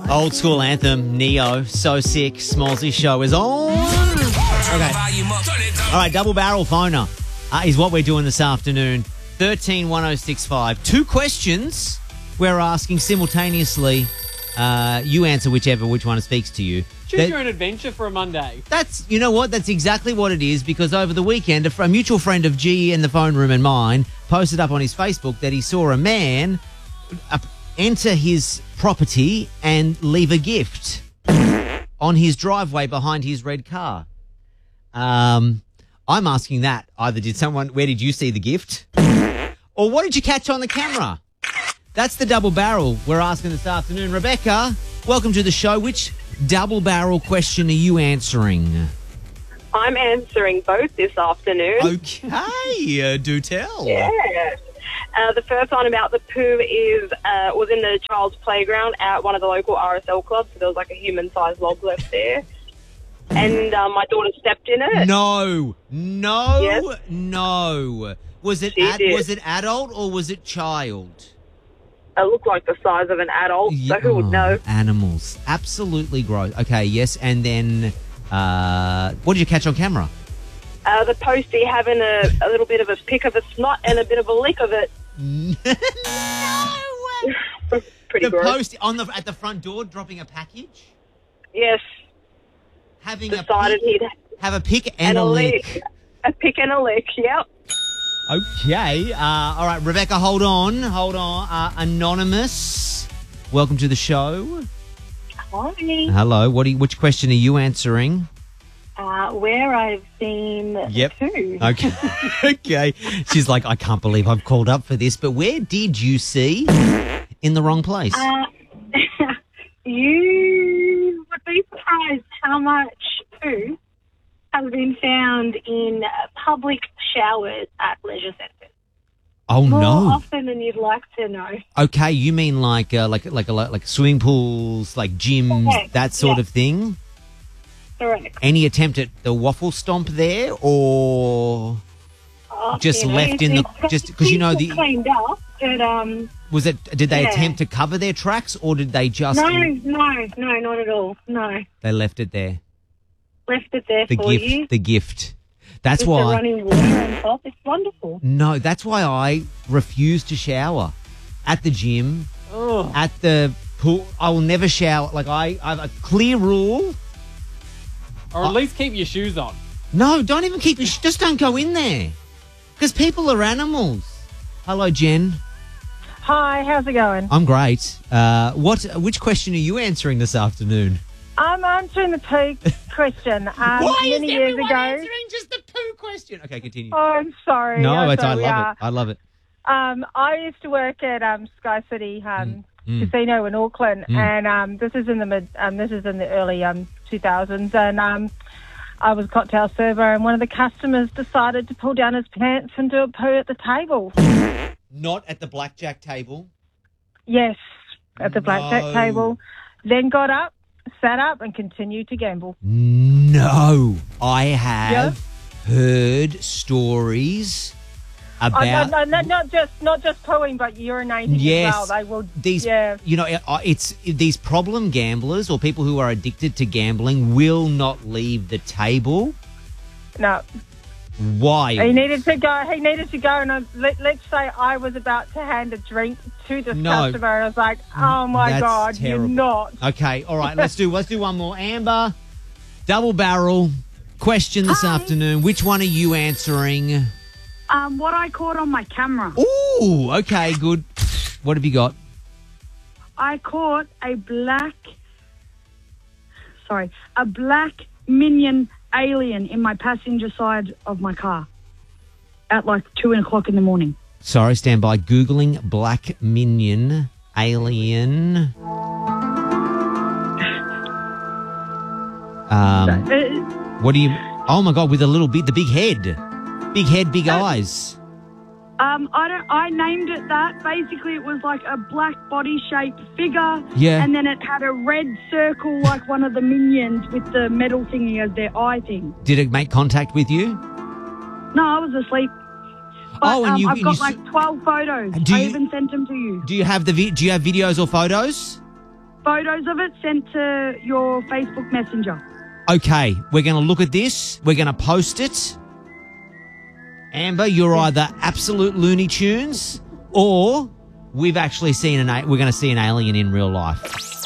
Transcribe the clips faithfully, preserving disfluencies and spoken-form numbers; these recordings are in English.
Old school anthem, Neo, So Sick, Smallsy Show is on. Okay. All right, double barrel phoner uh, is what we're doing this afternoon. thirteen one oh six five. Two questions we're asking simultaneously. Uh, you answer whichever, which one speaks to you. Choose That- your own adventure for a Monday. That's, you know what, that's exactly what it is, because over the weekend, a, fr- a mutual friend of G in the phone room and mine posted up on his Facebook that he saw a man uh, enter his property and leave a gift on his driveway behind his red car. Um, I'm asking that. Either did someone, where did you see the gift? Or what did you catch on the camera? That's the double barrel we're asking this afternoon. Rebecca, welcome to the show. Which double barrel question are you answering? I'm answering both this afternoon. Okay, uh, do tell. Yeah. Uh, the first one about the poo is uh, was in the child's playground at one of the local R S L clubs. So there was like a human-sized log left there. And uh, my daughter stepped in it. No, no, Yes. no. Was it She ad- did. was it adult or was it child? It looked like the size of an adult, so Yeah, who would oh, know? Animals. Absolutely gross. Okay, yes, and then uh, what did you catch on camera? Uh, the postie having a, a little bit of a pick of a snot and a bit of a lick of it. no. Pretty The gross. post on the at the front door dropping a package, Yes. having Decided a pick, he'd have a pick and, and a a lick. lick. A pick and a lick, yep. Okay. Uh, all right, Rebecca, hold on. Hold on. Uh, Anonymous, welcome to the show. Hi. Hello. What? Are you, which question are you answering? Uh, where I've seen Yep. two. Okay. Okay. She's like, I can't believe I've called up for this, but where did you see in the wrong place? Uh, you would be surprised how much poo has been found in public showers at leisure centres. oh, More no. often than you'd like to know. Okay. You mean like, uh, like, like, like, like swimming pools, like gyms, Correct. that sort Yeah. of thing? Correct. Any attempt at the waffle stomp there, or Oh, just you know, left in the- it's- just 'cause you know it's the- cleaned up, but um, was it, did they Yeah. attempt to cover their tracks, or did they just, no, no, no, not at all. No, they left it there? left it there The for gift, you. the gift. That's With the why. running water on top. It's wonderful. No, that's why I refuse to shower at the gym, Oh, at the pool. I will never shower. Like I, I have a clear rule. or at least keep your shoes on. No, don't even keep your. Sh- just don't go in there, because people are animals. Hello, Jen. Hi, how's it going? I'm great. Uh, what? Which question are you answering this afternoon? I'm answering the poo question. Um, many years ago. just the poo question? Okay, continue. Oh, I'm sorry. no, I'm it's, I sorry, love uh, it. I love it. Um, I used to work at um, Sky City um, Mm, mm. Casino in Auckland, Mm. and um, this is in the mid. Um, this is in the early um, two thousands, and um, I was a cocktail server, and one of the customers decided to pull down his pants and do a poo at the table. Not at the blackjack table. Yes, at the blackjack No. table. Then got up, sat up, and continued to gamble. No, I have heard stories Oh, about no, no, no, not just not just pooing, but urinating Yes. as well. They will. these. Yeah. You know, uh, it's these problem gamblers or people who are addicted to gambling will not leave the table. No, Why? he needed to go. He needed to go, and I, let, let's say I was about to hand a drink to this No. customer, and I was like, "Oh my That's God, terrible. you're not." Okay, all right. Let's do let's do one more. Amber, double barrel question this afternoon. Which one are you answering? Um, what I caught on my camera. Ooh, okay, good. What have you got? I caught a black, sorry, a black minion alien in my passenger side of my car at like two o'clock in the morning. Sorry, stand by. Googling black minion alien. Um, Uh, what do you? Oh my God, with a little bit, the big head, big head, big eyes. um, I don't. I named it that. Basically, it was like a black body-shaped figure. Yeah. And then it had a red circle like one of the minions with the metal thingy as their eye thing. Did it make contact with you? No, I was asleep. But, Oh, and um, you- I've you got s- like twelve photos. Do I you- even sent them to you. Do you have the vi- Do you have videos or photos? photos of it sent to your Facebook Messenger. Okay, we're going to look at this. We're going to post it. Amber, you're either absolute Looney Tunes or we've actually seen an, a- we're going to see an alien in real life.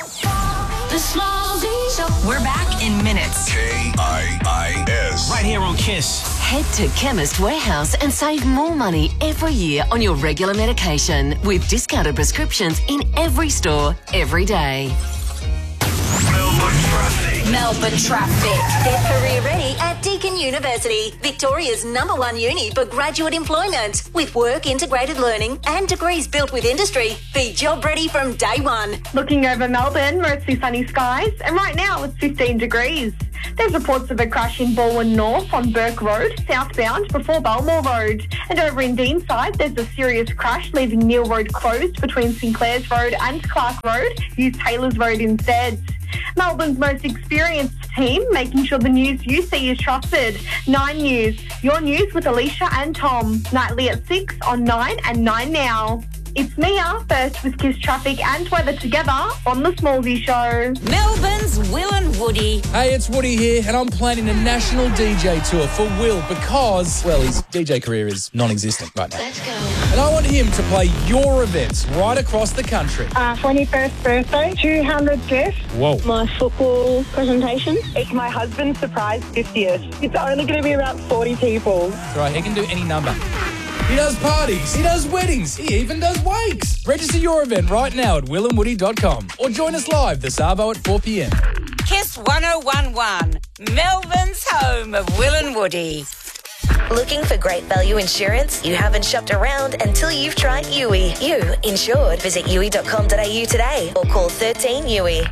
The Small Z Show. We're back in minutes. K I I S. Right here on Kiss. Head to Chemist Warehouse and save more money every year on your regular medication with discounted prescriptions in every store, every day. Melbourne traffic. Melbourne traffic. Get career ready at Deakin University, Victoria's number one uni for graduate employment. With work integrated learning and degrees built with industry, be job ready from day one. Looking over Melbourne, mostly sunny skies, and right now it's fifteen degrees. There's reports of a crash in Baldwin North on Burke Road, southbound before Belmore Road. And over in Deanside, there's a serious crash leaving Neil Road closed between Sinclair's Road and Clark Road. Use Taylor's Road instead. Melbourne's most experienced team, making sure the news you see is trusted. Nine News, your news with Alicia and Tom. Nightly at six on Nine and Nine Now. It's Mia, first with Kiss Traffic and weather together on The Smallsy Show. Melbourne's Will and Woody. Hey, it's Woody here, and I'm planning a national D J tour for Will because, well, his D J career is non-existent right now. Let's go. And I want him to play your events right across the country. Uh, twenty-first birthday, two hundred guests. Whoa. My football presentation. It's my husband's surprise fiftieth. It's only going to be about forty people. That's right, he can do any number. He does parties, he does weddings, he even does wakes. Register your event right now at will and woody dot com or join us live this Arvo at four p.m. Kiss one oh one one, Melbourne's home of Will and Woody. Looking for great value insurance? You haven't shopped around until you've tried U I. You insured. Visit U I dot com dot a u today or call thirteen U I.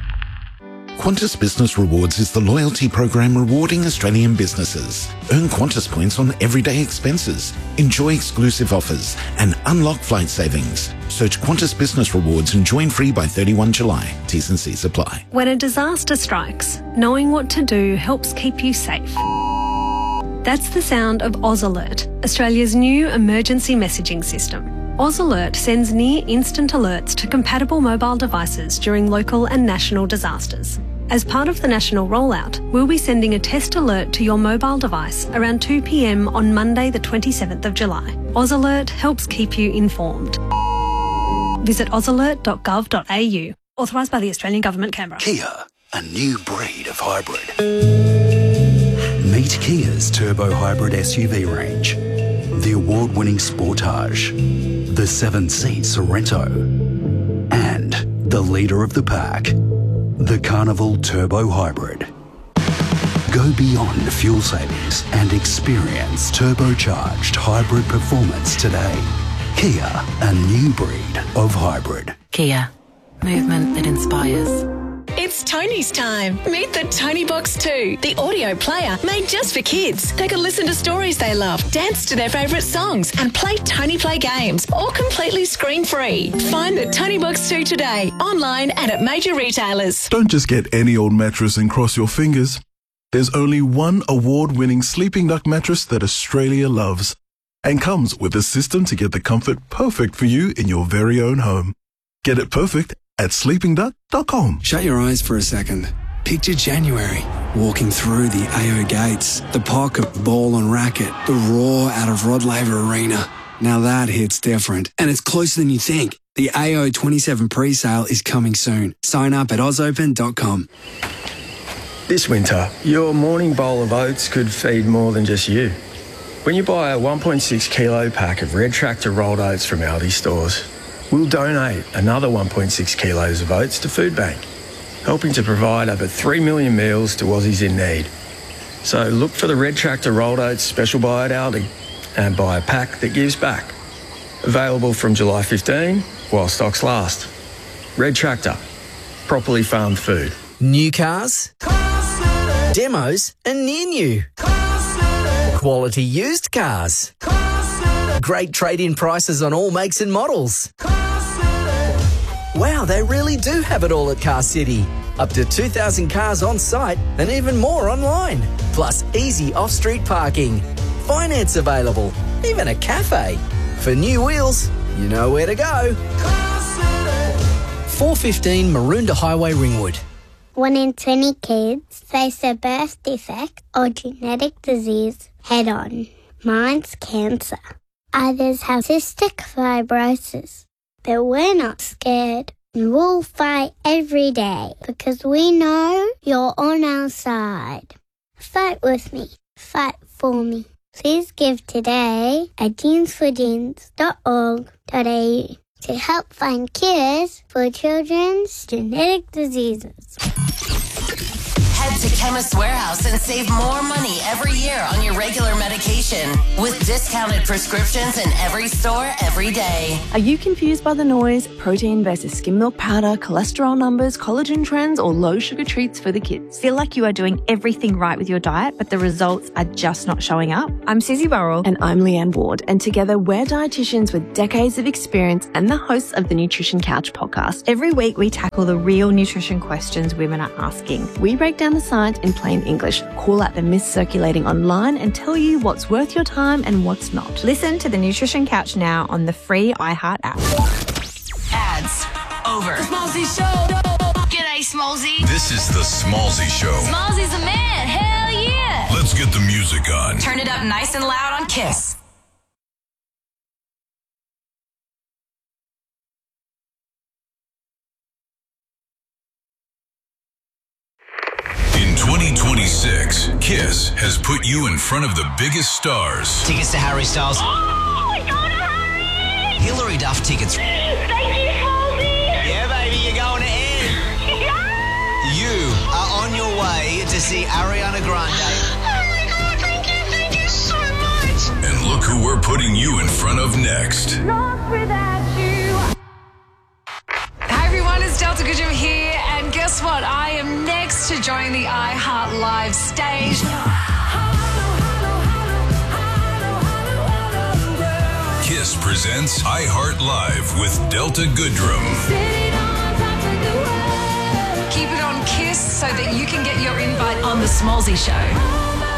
Qantas Business Rewards is the loyalty program rewarding Australian businesses. Earn Qantas points on everyday expenses, enjoy exclusive offers, and unlock flight savings. Search Qantas Business Rewards and join free by thirty-first of July. T's and C's apply. When a disaster strikes, knowing what to do helps keep you safe. That's the sound of Oz Alert, Australia's new emergency messaging system. Oz Alert sends near instant alerts to compatible mobile devices during local and national disasters. As part of the national rollout, we'll be sending a test alert to your mobile device around two p.m. on Monday the twenty-seventh of July. Oz Alert helps keep you informed. Visit oz alert dot gov dot a u. Authorised by the Australian Government, Canberra. Kia, a new breed of hybrid. Meet Kia's turbo hybrid S U V range. The award-winning Sportage, the seven-seat Sorento, and the leader of the pack, the Carnival Turbo Hybrid. Go beyond fuel savings and experience turbocharged hybrid performance today. Kia, a new breed of hybrid. Kia, movement that inspires. It's Tony's time. Meet the Tony Box two, the audio player made just for kids. They can listen to stories they love, dance to their favourite songs, and play Tony Play games, all completely screen-free. Find the Tony Box two today, online and at major retailers. Don't just get any old mattress and cross your fingers. There's only one award-winning Sleeping Duck mattress that Australia loves and comes with a system to get the comfort perfect for you in your very own home. Get it perfect at sleeping duck dot com. Shut your eyes for a second. Picture January, walking through the A O gates, the pocket, ball and racket, the roar out of Rod Laver Arena. Now that hits different, and it's closer than you think. The A O twenty-seven pre-sale is coming soon. Sign up at oz open dot com. This winter, your morning bowl of oats could feed more than just you. When you buy a one point six kilo pack of Red Tractor rolled oats from Aldi stores, we'll donate another one point six kilos of oats to Food Bank, helping to provide over three million meals to Aussies in need. So look for the Red Tractor rolled oats special buy at Aldi and buy a pack that gives back. Available from July fifteenth while stocks last. Red Tractor, properly farmed food. New cars, demos and near new. Quality used cars. Great trade-in prices on all makes and models. Wow, they really do have it all at Car City. Up to two thousand cars on site and even more online. Plus easy off-street parking. Finance available. Even a cafe. For new wheels, you know where to go. four fifteen Maroondah Highway, Ringwood. One in twenty kids face a birth defect or genetic disease head on. Mine's cancer. Others have cystic fibrosis. But we're not scared. And we'll fight every day because we know you're on our side. Fight with me. Fight for me. Please give today at jeans for jeans dot org dot a u to help find cures for children's genetic diseases. Head to Chemist Warehouse and save more money every year on your regular medication with discounted prescriptions in every store every day. Are you confused by the noise, protein versus skim milk powder, cholesterol numbers, collagen trends, or low sugar treats for the kids? Feel like you are doing everything right with your diet, but the results are just not showing up? I'm Susie Burrell. And I'm Leanne Ward. And together we're dietitians with decades of experience and the hosts of the Nutrition Couch podcast. Every week we tackle the real nutrition questions women are asking. We break down the science in plain English, call out the myths circulating online, and tell you what's worth your time and what's not. Listen to the Nutrition Couch now on the free iHeart app. Ads over. The Smallzy Show. G'day, Smallzy. This is the Smallzy Show. Smallzy's a man. Hell yeah. Let's get the music on. Turn it up nice and loud on Kiss. In twenty twenty-six, Kiss has put you in front of the biggest stars. Tickets to Harry Styles. Oh, we got a Harry! Hilary Duff tickets. Thank you, Smallzy. Yeah, baby, you're going to end. Yeah. You are on your way to see Ariana Grande. Oh my God, thank you, thank you so much. And look who we're putting you in front of next. Lost without you. Hi everyone, it's Delta Goodrum here, and guess what? I am next to join the iHeart Live stage. Kiss presents iHeart Live with Delta Goodrum. Keep it on Kiss so that you can get your invite on the Smallzy Show.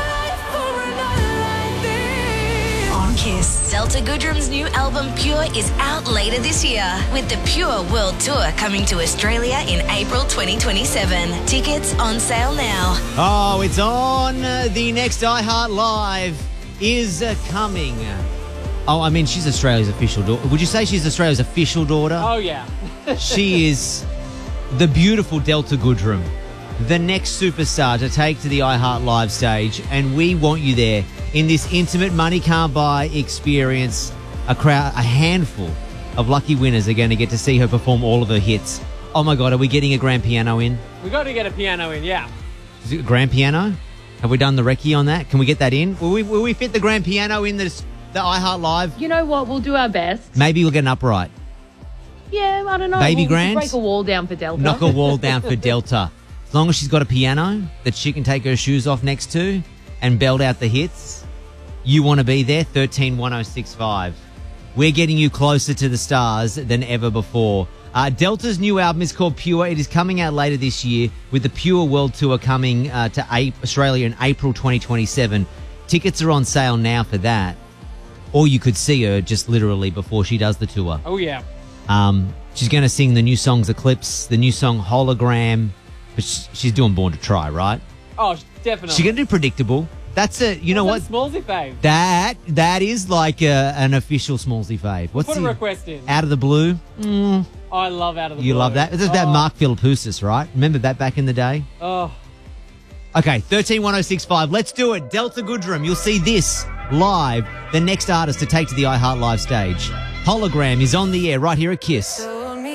On Kiss. Delta Goodrum's new album Pure is out later this year, with the Pure World Tour coming to Australia in April twenty twenty-seven. Tickets on sale now. Oh, it's on. The next iHeart Live is uh, coming. Oh, I mean, she's Australia's official daughter. Would you say she's Australia's official daughter? Oh, yeah. She is the beautiful Delta Goodrum, the next superstar to take to the iHeart Live stage, and we want you there in this intimate money can't buy experience. A crowd, a handful of lucky winners are going to get to see her perform all of her hits. Oh my God, are we getting a grand piano in? We got to get a piano in, yeah. Is it a grand piano? Have we done the recce on that? Can we get that in? Will we, will we fit the grand piano in the, the iHeart Live? You know what? We'll do our best. Maybe we'll get an upright. Yeah, I don't know. Baby we'll, grand? we'll break a wall down for Delta. Knock a wall down for Delta. As long as she's got a piano that she can take her shoes off next to and belt out the hits, you want to be there, thirteen one oh six five. We're getting you closer to the stars than ever before. Uh, Delta's new album is called Pure. It is coming out later this year with the Pure World Tour coming uh, to A- Australia in April twenty twenty-seven. Tickets are on sale now for that. Or you could see her just literally before she does the tour. Oh, yeah. Um, she's going to sing the new songs Eclipse, the new song Hologram. But she's doing Born to Try, right? Oh, definitely. She's going to do Predictable. That's a, you know what? What's that Smallzy fave? That, that is like a, an official Smallzy fave. What's Put a the, request in. Out of the Blue? Mm. Oh, I love Out of the You Blue. love that? It's about oh. Mark Philippoussis, right? Remember that back in the day? Oh. Okay, thirteen one oh six five. Let's do it. Delta Goodrum. You'll see this live. The next artist to take to the iHeart Live stage. Hologram is on the air right here at Kiss.